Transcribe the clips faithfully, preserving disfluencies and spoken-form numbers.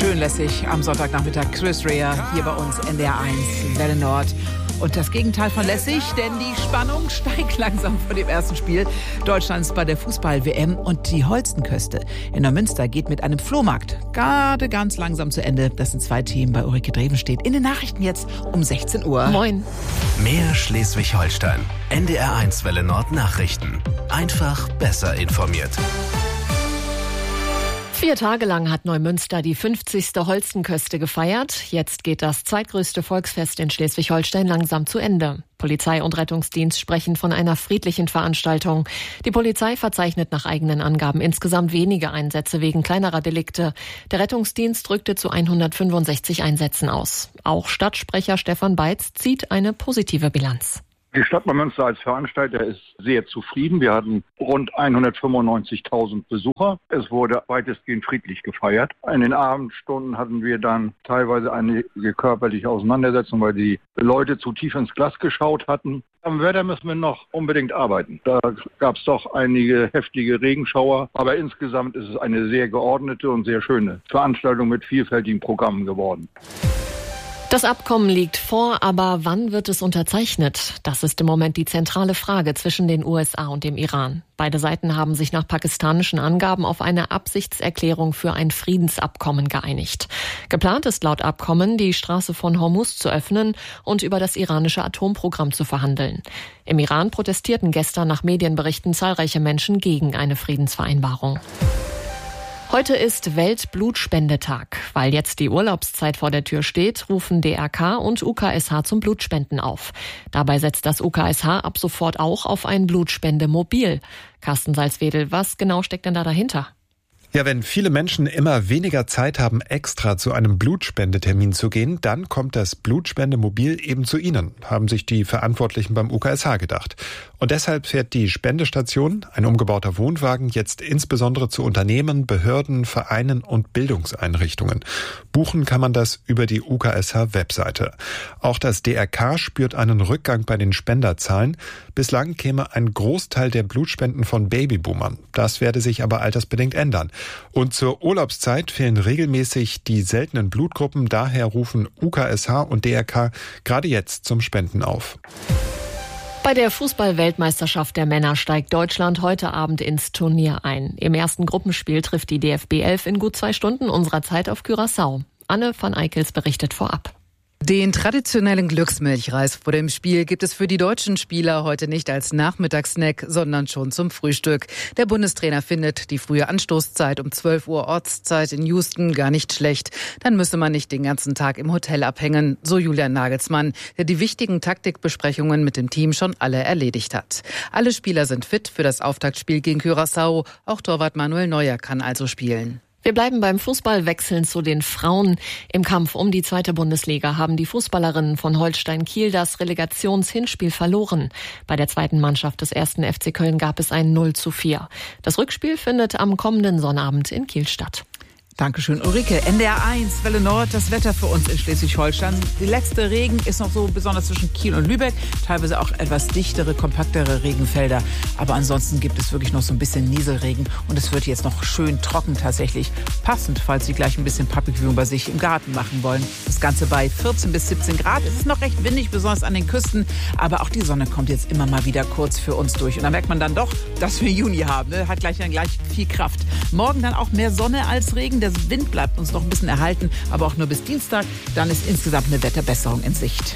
schön lässig am Sonntagnachmittag. Chris Rea hier bei uns N D R eins Welle Nord. Und das Gegenteil von lässig, denn die Spannung steigt langsam vor dem ersten Spiel Deutschlands bei der Fußball-W M. Und die Holstenköste in Neumünster geht mit einem Flohmarkt gerade ganz langsam zu Ende. Das sind zwei Themen bei Ulrike Drevenstedt. In den Nachrichten jetzt um sechzehn Uhr. Moin. Mehr Schleswig-Holstein. N D R eins Welle Nord Nachrichten. Einfach besser informiert. Vier Tage lang hat Neumünster die fünfzigste Holstenköste gefeiert. Jetzt geht das zweitgrößte Volksfest in Schleswig-Holstein langsam zu Ende. Polizei und Rettungsdienst sprechen von einer friedlichen Veranstaltung. Die Polizei verzeichnet nach eigenen Angaben insgesamt wenige Einsätze wegen kleinerer Delikte. Der Rettungsdienst rückte zu hundertfünfundsechzig Einsätzen aus. Auch Stadtsprecher Stefan Beitz zieht eine positive Bilanz. Die Stadt Neumünster als Veranstalter ist sehr zufrieden. Wir hatten rund hundertfünfundneunzigtausend Besucher. Es wurde weitestgehend friedlich gefeiert. In den Abendstunden hatten wir dann teilweise eine körperliche Auseinandersetzung, weil die Leute zu tief ins Glas geschaut hatten. Am Wetter müssen wir noch unbedingt arbeiten. Da gab es doch einige heftige Regenschauer. Aber insgesamt ist es eine sehr geordnete und sehr schöne Veranstaltung mit vielfältigen Programmen geworden. Das Abkommen liegt vor, aber wann wird es unterzeichnet? Das ist im Moment die zentrale Frage zwischen den U S A und dem Iran. Beide Seiten haben sich nach pakistanischen Angaben auf eine Absichtserklärung für ein Friedensabkommen geeinigt. Geplant ist laut Abkommen, die Straße von Hormuz zu öffnen und über das iranische Atomprogramm zu verhandeln. Im Iran protestierten gestern nach Medienberichten zahlreiche Menschen gegen eine Friedensvereinbarung. Heute ist Weltblutspendetag. Weil jetzt die Urlaubszeit vor der Tür steht, rufen D R K und U K S H zum Blutspenden auf. Dabei setzt das U K S H ab sofort auch auf ein Blutspendemobil. Carsten Salzwedel, was genau steckt denn da dahinter? Ja, wenn viele Menschen immer weniger Zeit haben, extra zu einem Blutspendetermin zu gehen, dann kommt das Blutspendemobil eben zu Ihnen, haben sich die Verantwortlichen beim U K S H gedacht. Und deshalb fährt die Spendestation, ein umgebauter Wohnwagen, jetzt insbesondere zu Unternehmen, Behörden, Vereinen und Bildungseinrichtungen. Buchen kann man das über die U K S H-Webseite. Auch das D R K spürt einen Rückgang bei den Spenderzahlen. Bislang käme ein Großteil der Blutspenden von Babyboomern. Das werde sich aber altersbedingt ändern. Und zur Urlaubszeit fehlen regelmäßig die seltenen Blutgruppen. Daher rufen U K S H und D R K gerade jetzt zum Spenden auf. Bei der Fußball-Weltmeisterschaft der Männer steigt Deutschland heute Abend ins Turnier ein. Im ersten Gruppenspiel trifft die D F B elf in gut zwei Stunden unserer Zeit auf Curaçao. Anne van Eickels berichtet vorab. Den traditionellen Glücksmilchreis vor dem Spiel gibt es für die deutschen Spieler heute nicht als Nachmittagssnack, sondern schon zum Frühstück. Der Bundestrainer findet die frühe Anstoßzeit um zwölf Uhr Ortszeit in Houston gar nicht schlecht. Dann müsse man nicht den ganzen Tag im Hotel abhängen, so Julian Nagelsmann, der die wichtigen Taktikbesprechungen mit dem Team schon alle erledigt hat. Alle Spieler sind fit für das Auftaktspiel gegen Curaçao. Auch Torwart Manuel Neuer kann also spielen. Wir bleiben beim Fußball, wechseln zu den Frauen. Im Kampf um die zweite Bundesliga haben die Fußballerinnen von Holstein Kiel das Relegationshinspiel verloren. Bei der zweiten Mannschaft des ersten F C Köln gab es ein null zu vier. Das Rückspiel findet am kommenden Sonnabend in Kiel statt. Dankeschön, Ulrike. N D R eins, Welle Nord, das Wetter für uns in Schleswig-Holstein. Die letzte Regen ist noch so besonders zwischen Kiel und Lübeck. Teilweise auch etwas dichtere, kompaktere Regenfelder. Aber ansonsten gibt es wirklich noch so ein bisschen Nieselregen. Und es wird jetzt noch schön trocken tatsächlich. Passend, falls Sie gleich ein bisschen Public-Viewing bei sich im Garten machen wollen. Das Ganze bei vierzehn bis siebzehn Grad. Es ist noch recht windig, besonders an den Küsten. Aber auch die Sonne kommt jetzt immer mal wieder kurz für uns durch. Und da merkt man dann doch, dass wir Juni haben. Ne? Hat gleich, gleich viel Kraft. Morgen dann auch mehr Sonne als Regen. Der Wind bleibt uns noch ein bisschen erhalten, aber auch nur bis Dienstag. Dann ist insgesamt eine Wetterbesserung in Sicht.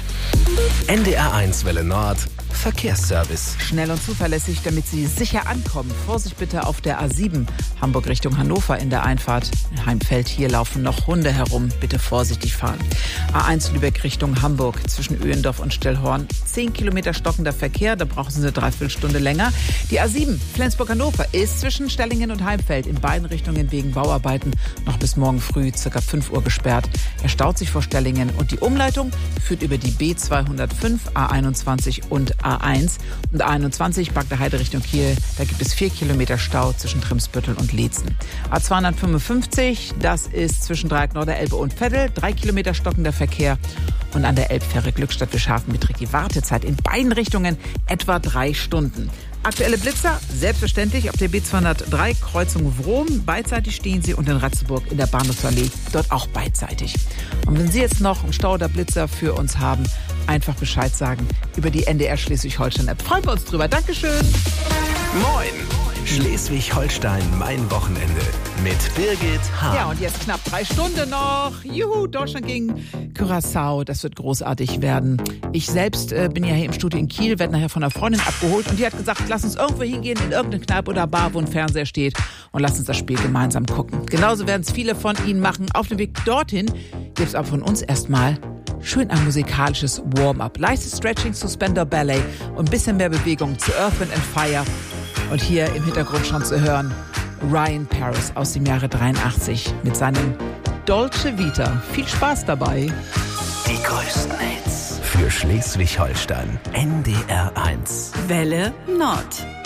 N D R eins Welle Nord Verkehrsservice. Schnell und zuverlässig, damit Sie sicher ankommen. Vorsicht bitte auf der A sieben, Hamburg Richtung Hannover in der Einfahrt. In Heimfeld, hier laufen noch Hunde herum. Bitte vorsichtig fahren. A eins Lübeck Richtung Hamburg zwischen Öhendorf und Stellhorn. zehn Kilometer stockender Verkehr, da brauchen Sie eine Dreiviertelstunde länger. Die A sieben, Flensburg-Hannover, ist zwischen Stellingen und Heimfeld in beiden Richtungen wegen Bauarbeiten noch bis morgen früh ca. fünf Uhr gesperrt. Er staut sich vor Stellingen und die Umleitung führt über die B zweihundertfünf, A einundzwanzig und A eins. Und A einundzwanzig, Bagdaheide Richtung Kiel, da gibt es vier Kilometer Stau zwischen Trimsbüttel und Leetzen. A zweihundertfünfundfünfzig, das ist zwischen Dreieck Norderelbe und Veddel, drei Kilometer stockender Verkehr. Und an der Elbfähre Glückstadt-Bischhafen beträgt die Wartezeit in beiden Richtungen etwa drei Stunden. Aktuelle Blitzer, selbstverständlich auf der B zweihundertdrei Kreuzung Wrom. Beidseitig stehen sie und in Ratzeburg in der Bahnhofsallee, dort auch beidseitig. Und wenn Sie jetzt noch einen Stau oder Blitzer für uns haben, einfach Bescheid sagen über die N D R Schleswig-Holstein-App. Freuen wir uns drüber. Dankeschön. Moin! Schleswig-Holstein, mein Wochenende mit Birgit Hahn. Ja, und jetzt knapp drei Stunden noch. Juhu, Deutschland gegen Curaçao. Das wird großartig werden. Ich selbst äh, bin ja hier im Studio in Kiel, werde nachher von einer Freundin abgeholt. Und die hat gesagt, lass uns irgendwo hingehen, in irgendeine Kneipe oder Bar, wo ein Fernseher steht. Und lass uns das Spiel gemeinsam gucken. Genauso werden es viele von Ihnen machen. Auf dem Weg dorthin gibt es aber von uns erstmal schön ein musikalisches Warm-up. Leichtes Stretching, Suspender Ballet und ein bisschen mehr Bewegung zu Earth, Wind and Fire. Und hier im Hintergrund schon zu hören, Ryan Paris aus dem Jahre dreiundachtzig mit seinem Dolce Vita. Viel Spaß dabei. Die größten Hits für Schleswig-Holstein. N D R eins. Welle Nord.